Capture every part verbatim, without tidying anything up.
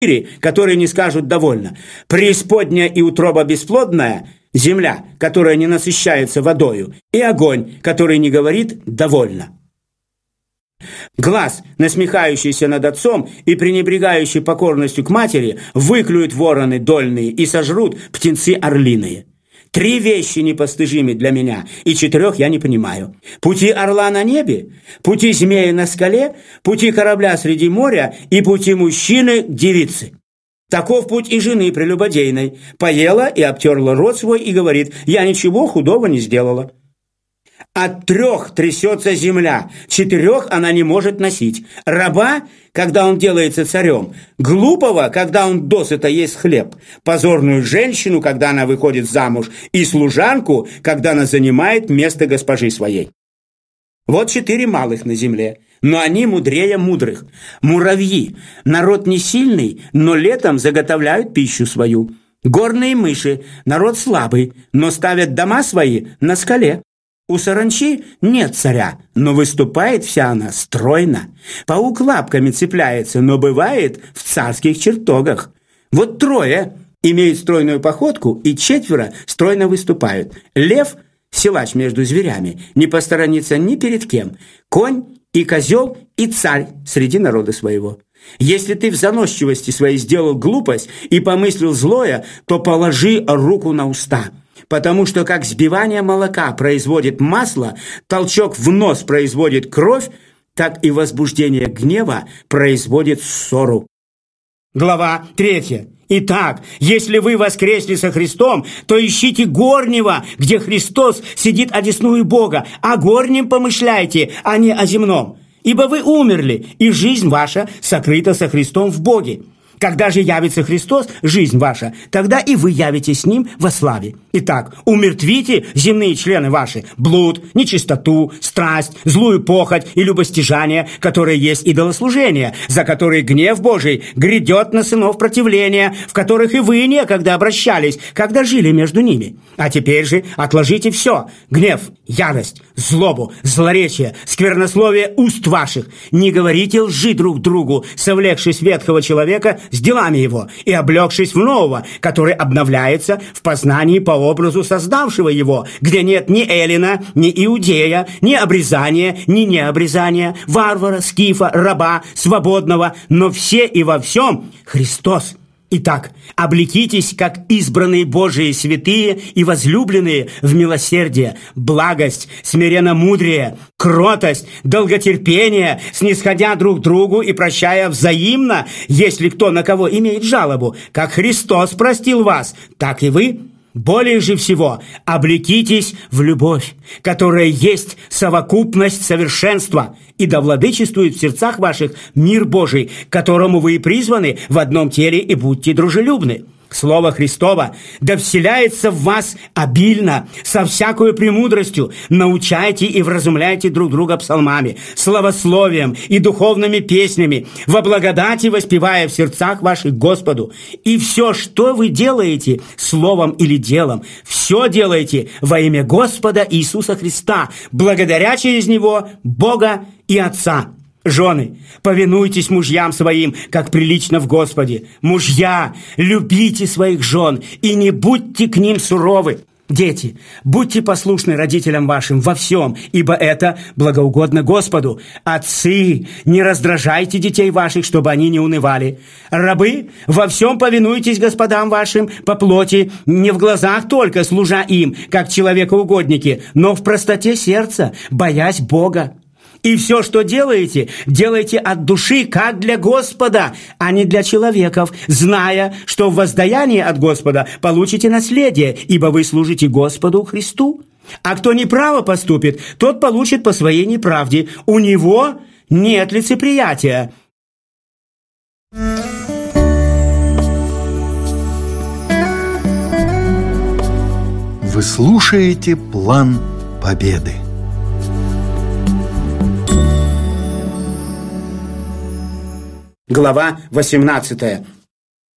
четыре, которые не скажут «довольно». Преисподняя и утроба бесплодная, земля, которая не насыщается водою, и огонь, который не говорит «довольно». Глаз, насмехающийся над отцом и пренебрегающий покорностью к матери, выклюют вороны дольные и сожрут птенцы орлиные. Три вещи непостижимы для меня, и четырех я не понимаю. Пути орла на небе, пути змея на скале, пути корабля среди моря и пути мужчины к девице. Таков путь и жены прелюбодейной. Поела и обтерла рот свой и говорит: «Я ничего худого не сделала». От трех трясется земля, четырех она не может носить. Раба, когда он делается царем, глупого, когда он досыта ест хлеб, позорную женщину, когда она выходит замуж, и служанку, когда она занимает место госпожи своей. Вот четыре малых на земле, но они мудрее мудрых. Муравьи, народ не сильный, но летом заготовляют пищу свою. Горные мыши, народ слабый, но ставят дома свои на скале. У саранчи нет царя, но выступает вся она стройно. Паук лапками цепляется, но бывает в царских чертогах. Вот трое имеют стройную походку, и четверо стройно выступают. Лев, силач между зверями, не посторонится ни перед кем. Конь и козел, и царь среди народа своего. Если ты в заносчивости своей сделал глупость и помыслил злое, то положи руку на уста. Потому что как сбивание молока производит масло, толчок в нос производит кровь, так и возбуждение гнева производит ссору. Глава третья. Итак, если вы воскресли со Христом, то ищите горнего, где Христос сидит одесную Бога, о горнем помышляйте, а не о земном. Ибо вы умерли, и жизнь ваша сокрыта со Христом в Боге. Когда же явится Христос, жизнь ваша, тогда и вы явитесь с Ним во славе. Итак, умертвите земные члены ваши, блуд, нечистоту, страсть, злую похоть и любостяжание, которые есть идолослужение, за которые гнев Божий грядет на сынов противления, в которых и вы некогда обращались, когда жили между ними. А теперь же отложите все: гнев, ярость, злобу, злоречие, сквернословие уст ваших. Не говорите лжи друг другу, совлекшись ветхого человека с делами его и облегшись в нового, который обновляется в познании по образу создавшего его, где нет ни эллина, ни иудея, ни обрезания, ни необрезания, варвара, скифа, раба, свободного, но все и во всем Христос. Итак, облекитесь, как избранные Божии святые и возлюбленные, в милосердие, благость, смиренномудрие, кротость, долготерпение, снисходя друг другу и прощая взаимно, если кто на кого имеет жалобу. Как Христос простил вас, так и вы. Более же всего облекитесь в любовь, которая есть совокупность совершенства, и да владычествует в сердцах ваших мир Божий, к которому вы и призваны в одном теле, и будьте дружелюбны. Слово Христово да вселяется в вас обильно, со всякою премудростью. Научайте и вразумляйте друг друга псалмами, славословием и духовными песнями, во благодати воспевая в сердцах ваших Господу. И все, что вы делаете, словом или делом, все делаете во имя Господа Иисуса Христа, благодаря через Него Бога и Отца. Жены, повинуйтесь мужьям своим, как прилично в Господе. Мужья, любите своих жен и не будьте к ним суровы. Дети, будьте послушны родителям вашим во всем, ибо это благоугодно Господу. Отцы, не раздражайте детей ваших, чтобы они не унывали. Рабы, во всем повинуйтесь господам вашим по плоти, не в глазах только, служа им, как человекоугодники, но в простоте сердца, боясь Бога. И все, что делаете, делайте от души, как для Господа, а не для человеков, зная, что в воздаянии от Господа получите наследие, ибо вы служите Господу Христу. А кто неправо поступит, тот получит по своей неправде. У него нет лицеприятия. Вы слушаете «План Победы». Глава восемнадцатая.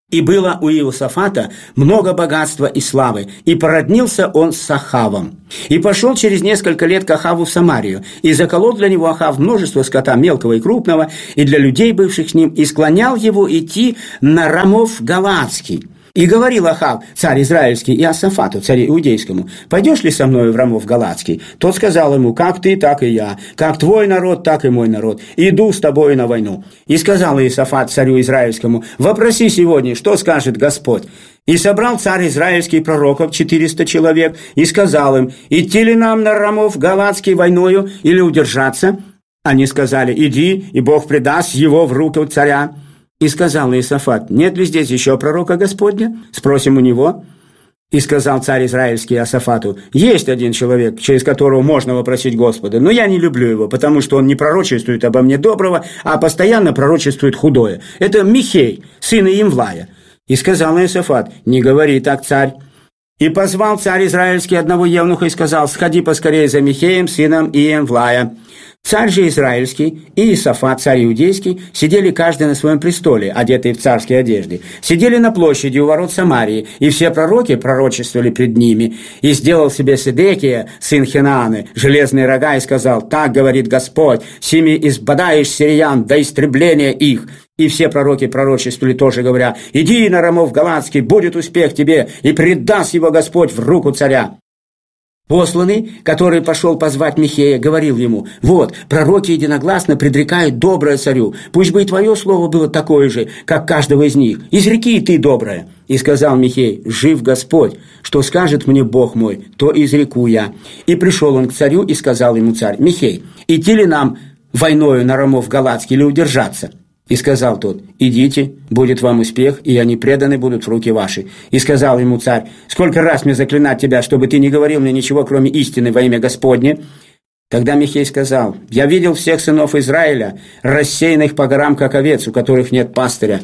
И было у Иосафата много богатства и славы, и породнился он с Ахавом. И пошел через несколько лет к Ахаву в Самарию, и заколол для него Ахав множество скота мелкого и крупного, и для людей, бывших с ним, и склонял его идти на Рамов Галаадский. И говорил Ахав, царь израильский, Иосафату, царю иудейскому: «Пойдешь ли со мною в Рамов Галаадский?» Тот сказал ему: «Как ты, так и я, как твой народ, так и мой народ. Иду с тобою на войну». И сказал Иосафат царю израильскому: «Вопроси сегодня, что скажет Господь». И собрал царь израильский пророков четыреста человек, и сказал им: «Идти ли нам на Рамов Галаадский войною или удержаться?» Они сказали: «Иди, и Бог предаст его в руку царя». И сказал Иосафат: «Нет ли здесь еще пророка Господня? Спросим у него». И сказал царь израильский Иосафату: «Есть один человек, через которого можно вопросить Господа, но я не люблю его, потому что он не пророчествует обо мне доброго, а постоянно пророчествует худое. Это Михей, сын Иемвлая». И сказал Иосафат: «Не говори так, царь». И позвал царь израильский одного евнуха и сказал: «Сходи поскорее за Михеем, сыном Иемвлая». Царь же израильский и Иосафат, царь иудейский, сидели каждый на своем престоле, одетые в царские одежды. Сидели на площади у ворот Самарии, и все пророки пророчествовали пред ними. И сделал себе Седекия, сын Хенааны, железные рога, и сказал: «Так говорит Господь, сими избадаешь сириян до истребления их». И все пророки пророчествовали тоже, говоря: «Иди на Рамов Галаадский, будет успех тебе, и предаст его Господь в руку царя». Посланный, который пошел позвать Михея, говорил ему: «Вот, пророки единогласно предрекают доброе царю. Пусть бы и твое слово было такое же, как каждого из них. Изреки и ты доброе». И сказал Михей: «Жив Господь, что скажет мне Бог мой, то изреку я». И пришел он к царю, и сказал ему царь: «Михей, идти ли нам войною на Рамов Галаадский или удержаться?» И сказал тот: «Идите, будет вам успех, и они преданы будут в руки ваши». И сказал ему царь: «Сколько раз мне заклинать тебя, чтобы ты не говорил мне ничего, кроме истины, во имя Господне?» Тогда Михей сказал: «Я видел всех сынов Израиля, рассеянных по горам, как овец, у которых нет пастыря».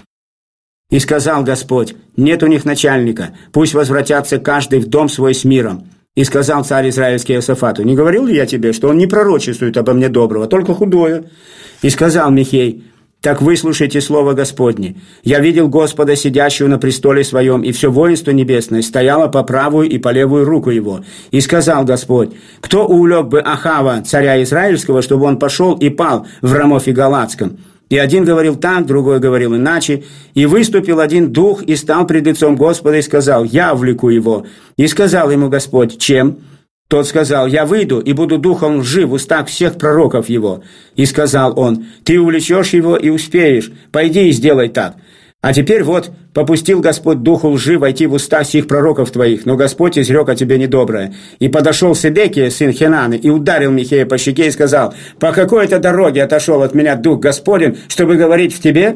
И сказал Господь: «Нет у них начальника, пусть возвратятся каждый в дом свой с миром». И сказал царь израильский Иосафату: «Не говорил ли я тебе, что он не пророчествует обо мне доброго, только худое?» И сказал Михей: «Так выслушайте слово Господне. Я видел Господа, сидящего на престоле своем, и все воинство небесное стояло по правую и по левую руку его. И сказал Господь: кто увлек бы Ахава, царя израильского, чтобы он пошел и пал в Рамофе Галаадском?» И один говорил так, другой говорил иначе. И выступил один дух и стал пред лицом Господа и сказал: «Я увлеку его». И сказал ему Господь: «Чем?» Тот сказал: «Я выйду и буду духом лжи в устах всех пророков его». И сказал он: «Ты увлечешь его и успеешь. Пойди и сделай так. А теперь вот, попустил Господь духу лжи войти в уста сих пророков твоих, но Господь изрек о тебе недоброе». И подошел Седекия, сын Хенаны, и ударил Михея по щеке и сказал: «По какой-то дороге отошел от меня дух Господень, чтобы говорить в тебе?»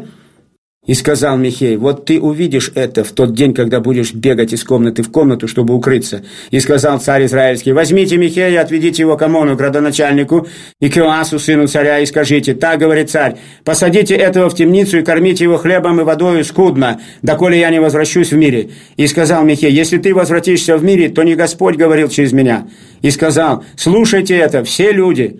И сказал Михей: «Вот ты увидишь это в тот день, когда будешь бегать из комнаты в комнату, чтобы укрыться». И сказал царь израильский: «Возьмите Михея, отведите его к Амону, градоначальнику, и к Иоасу, сыну царя, и скажите: так говорит царь, посадите этого в темницу и кормите его хлебом и водою скудно, доколе я не возвращусь в мире». И сказал Михей: «Если ты возвратишься в мире, то не Господь говорил через меня». И сказал: «Слушайте это, все люди».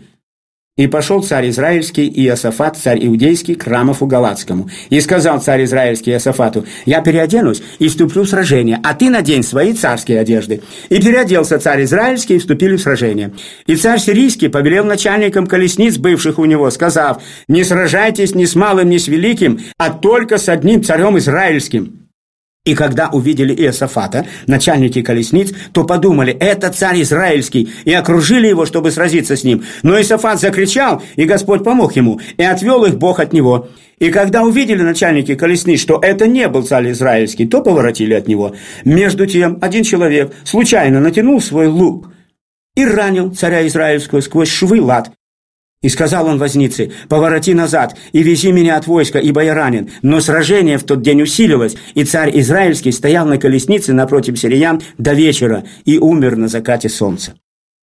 И пошел царь израильский и Иосафат, царь иудейский, к Рамофу Галаадскому. И сказал царь израильский Иосафату: «Я переоденусь и вступлю в сражение, а ты надень свои царские одежды». И переоделся царь израильский, и вступили в сражение. И царь сирийский повелел начальникам колесниц, бывших у него, сказав: «Не сражайтесь ни с малым, ни с великим, а только с одним царем израильским». И когда увидели Иосафата, начальники колесниц, то подумали: это царь израильский, и окружили его, чтобы сразиться с ним. Но Иосафат закричал, и Господь помог ему, и отвел их Бог от него. И когда увидели начальники колесниц, что это не был царь израильский, то поворотили от него. Между тем один человек случайно натянул свой лук и ранил царя израильского сквозь швы лад. И сказал он вознице: «Повороти назад и вези меня от войска, ибо я ранен». Но сражение в тот день усилилось, и царь израильский стоял на колеснице напротив сириян до вечера и умер на закате солнца.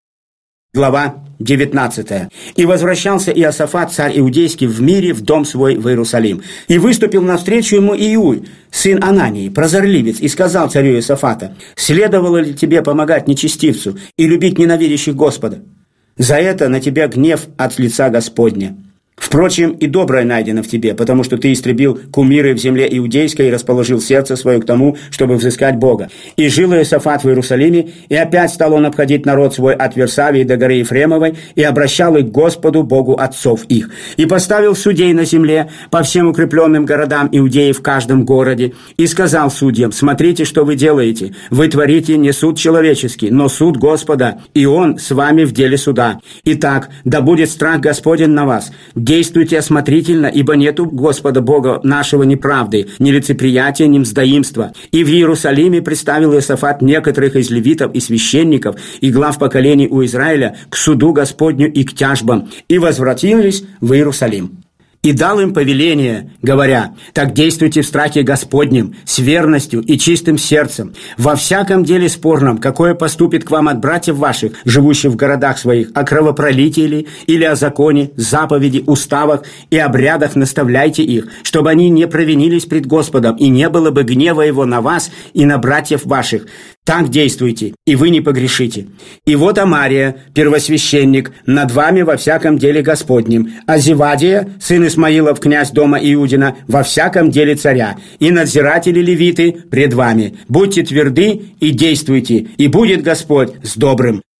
Глава девятнадцатая. «И возвращался Иосафат, царь иудейский, в мире в дом свой в Иерусалим. И выступил навстречу ему Иуй, сын Анании, прозорливец, и сказал царю Иосафата: следовало ли тебе помогать нечестивцу и любить ненавидящих Господа? За это на тебя гнев от лица Господня. Впрочем, и доброе найдено в тебе, потому что ты истребил кумиры в земле иудейской и расположил сердце свое к тому, чтобы взыскать Бога. И жил Иосафат в Иерусалиме, и опять стал он обходить народ свой от Версавии до горы Ефремовой, и обращал их к Господу, Богу отцов их. И поставил судей на земле по всем укрепленным городам Иудеи в каждом городе, и сказал судьям: смотрите, что вы делаете. Вы творите не суд человеческий, но суд Господа, и Он с вами в деле суда. Итак, да будет страх Господень на вас. Действуйте осмотрительно, ибо нету Господа Бога нашего неправды, ни лицеприятия, ни мздоимства. И в Иерусалиме представил Иосафат некоторых из левитов и священников и глав поколений у Израиля к суду Господню и к тяжбам, и возвратились в Иерусалим. И дал им повеление, говоря: так действуйте в страхе Господнем, с верностью и чистым сердцем, во всяком деле спорном, какое поступит к вам от братьев ваших, живущих в городах своих, о кровопролитии ли, или о законе, заповеди, уставах и обрядах наставляйте их, чтобы они не провинились пред Господом, и не было бы гнева Его на вас и на братьев ваших. Так действуйте, и вы не погрешите. И вот Амария, первосвященник, над вами во всяком деле Господнем, а Зевадия, сын Исмаилов, князь дома Иудина, во всяком деле царя, и надзиратели левиты пред вами. Будьте тверды и действуйте, и будет Господь с добрым.